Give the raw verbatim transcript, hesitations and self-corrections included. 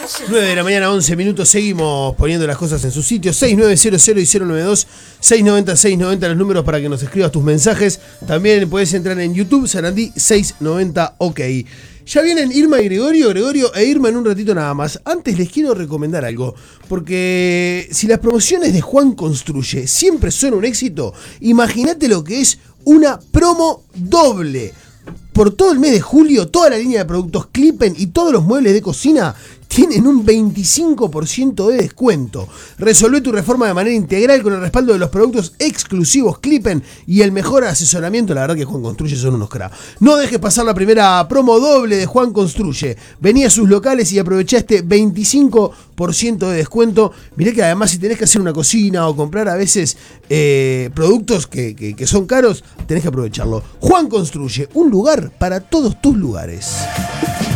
nueve de la mañana, once minutos. Seguimos poniendo las cosas en su sitio. seis nueve cero cero y cero nueve dos, seis noventa, seis noventa los números para que nos escribas tus mensajes. También puedes entrar en YouTube, Sarandí seiscientos noventa, ok. Ya vienen Irma y Gregorio, Gregorio e Irma en un ratito nada más. Antes les quiero recomendar algo, porque si las promociones de Juan Construye siempre son un éxito, imagínate lo que es una promo doble. Por todo el mes de julio, toda la línea de productos Clippen y todos los muebles de cocina tienen un veinticinco por ciento de descuento. Resolvé tu reforma de manera integral con el respaldo de los productos exclusivos Clippen y el mejor asesoramiento. La verdad que Juan Construye son unos cracks. No dejes pasar la primera promo doble de Juan Construye. Vení a sus locales y aprovechá este veinticinco por ciento de descuento. Mirá que además si tenés que hacer una cocina o comprar a veces eh, productos que, que, que son caros, tenés que aprovecharlo. Juan Construye, un lugar para todos tus lugares.